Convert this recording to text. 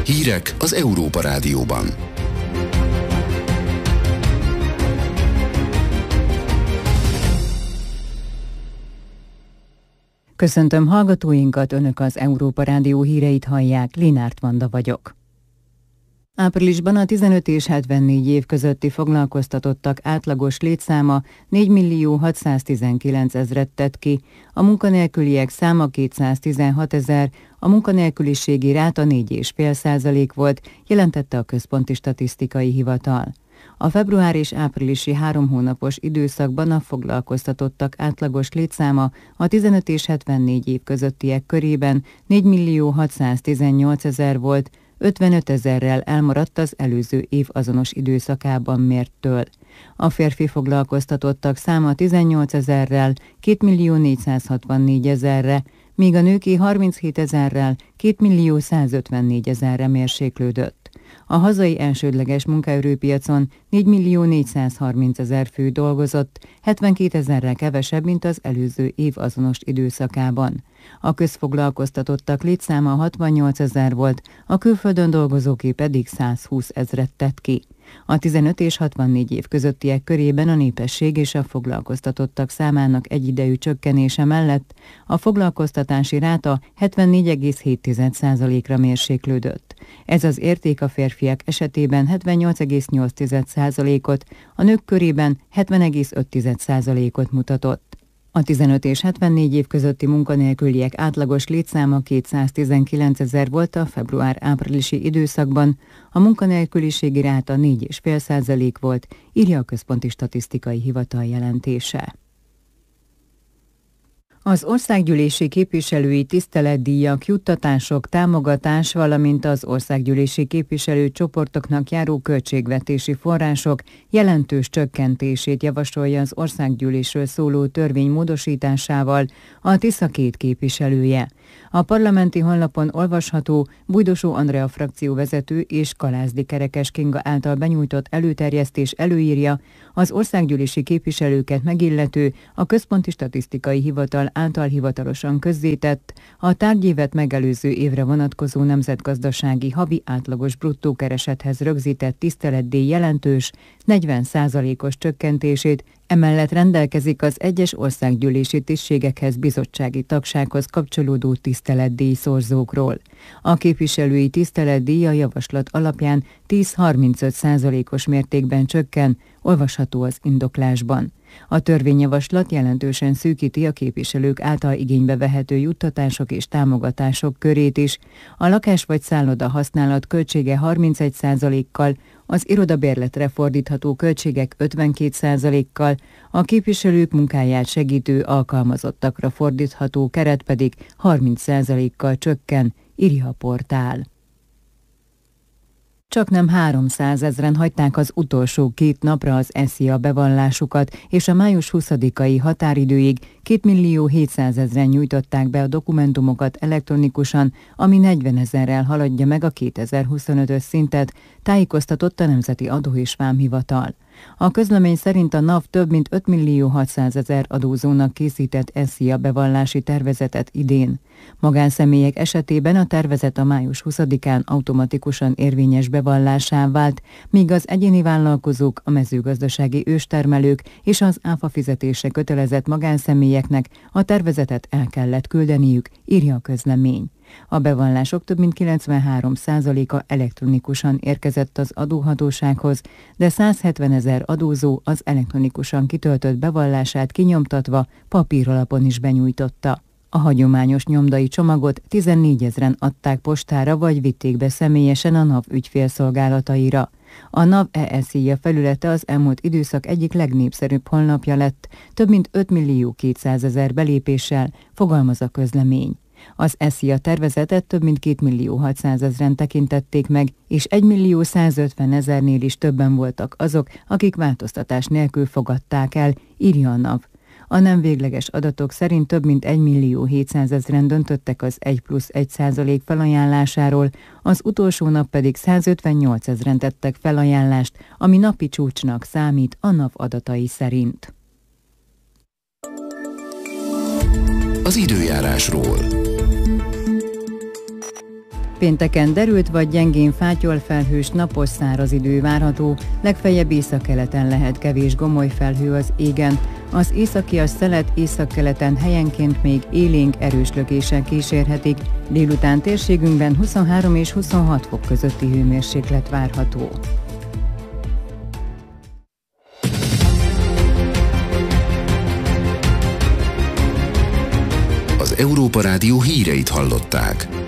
Hírek az Európa Rádióban. Köszöntöm hallgatóinkat, Önök az Európa Rádió híreit hallják, Linárt Vanda vagyok. Áprilisban a 15 és 74 év közötti foglalkoztatottak átlagos létszáma 4.619.000-et tett ki, a munkanélküliek száma 216.000, a munkanélküliségi ráta 4,5% volt, jelentette a Központi Statisztikai Hivatal. A február és áprilisi 3 hónapos időszakban a foglalkoztatottak átlagos létszáma a 15 és 74 év közöttiek körében 4.618.000 volt, 55.000-rel elmaradt az előző év azonos időszakában mérttől. A férfi foglalkoztatottak száma 18.000-rel 2.464.000-re, míg a nőké 37.000-rel 2.154.000-re mérséklődött. A hazai elsődleges munkaerőpiacon 4.430.000 fő dolgozott, 72.000-rel kevesebb, mint az előző év azonos időszakában. A közfoglalkoztatottak létszáma 68.000 volt, a külföldön dolgozóké pedig 120.000-et tett ki. A 15 és 64 év közöttiek körében a népesség és a foglalkoztatottak számának egyidejű csökkenése mellett a foglalkoztatási ráta 74,7%-ra mérséklődött. Ez az érték a férfiak esetében 78,8%-ot, a nők körében 70,5%-ot mutatott. A 15 és 74 év közötti munkanélküliek átlagos létszáma 219.000 volt a február-áprilisi időszakban, a munkanélküliségi ráta 4,5% volt, írja a Központi Statisztikai Hivatal jelentése. Az országgyűlési képviselői tiszteletdíjak, juttatások, támogatás, valamint az országgyűlési képviselőcsoportoknak járó költségvetési források jelentős csökkentését javasolja az országgyűlésről szóló törvény módosításával a Tisza 2 képviselője. A parlamenti honlapon olvasható Bujdosó Andrea frakcióvezető és Kalázdi Kerekes Kinga által benyújtott előterjesztés előírja, az országgyűlési képviselőket megillető, a Központi Statisztikai Hivatal által hivatalosan közzétett, a tárgyévet megelőző évre vonatkozó nemzetgazdasági havi átlagos bruttó keresethez rögzített tiszteletdíj jelentős 40%-os csökkentését, emellett rendelkezik az egyes országgyűlési tisztségekhez, bizottsági tagsághoz kapcsolódó tiszteletdíj szorzókról. A képviselői tiszteletdíj a javaslat alapján 10-35%-os mértékben csökken, olvasható az indoklásban. A törvényjavaslat jelentősen szűkíti a képviselők által igénybe vehető juttatások és támogatások körét is. A lakás vagy szálloda használat költsége 31%-kal, az irodabérletre fordítható költségek 52%-kal, a képviselők munkáját segítő alkalmazottakra fordítható keret pedig 30%-kal csökken, írja a portál. Csaknem 300 000-en hagyták az utolsó 2 napra az SZIA bevallásukat, és a május 20-ai határidőig 2.700.000-en nyújtották be a dokumentumokat elektronikusan, ami 40.000-rel haladja meg a 2025-ös szintet, tájékoztatott a Nemzeti Adó és Vámhivatal. A közlemény szerint a NAV több mint 5.600.000 adózónak készített SZIA bevallási tervezetet idén. Magánszemélyek esetében a tervezet a május 20-án automatikusan érvényes bevallásá vált, míg az egyéni vállalkozók, a mezőgazdasági őstermelők és az áfa fizetése kötelezett magánszemélyeknek a tervezetet el kellett küldeniük, írja a közlemény. A bevallások több mint 93%-a elektronikusan érkezett az adóhatósághoz, de 170.000 adózó az elektronikusan kitöltött bevallását kinyomtatva papíralapon is benyújtotta. A hagyományos nyomdai csomagot 14.000-en adták postára vagy vitték be személyesen a NAV ügyfélszolgálataira. A NAV e-SZIA felülete az elmúlt időszak egyik legnépszerűbb honlapja lett, több mint 5.200.000 belépéssel, fogalmaz a közlemény. Az SZIA tervezetet több mint 2.600.000-en tekintették meg, és 1.150.000-nél is többen voltak azok, akik változtatás nélkül fogadták el, írja a NAV. A nem végleges adatok szerint több mint 1.700.000-en döntöttek az 1+1% felajánlásáról, az utolsó nap pedig 158.000-en tettek felajánlást, ami napi csúcsnak számít a NAV adatai szerint. Az időjárásról. Pénteken derült vagy gyengén fátyol felhős napos száraz idő várható, legfeljebb északkeleten lehet kevés gomoly felhő az égen. Az északias szelet északkeleten helyenként még élénk erős lökések kísérhetik, délután térségünkben 23 és 26 fok közötti hőmérséklet várható. Az Európa Rádió híreit hallották.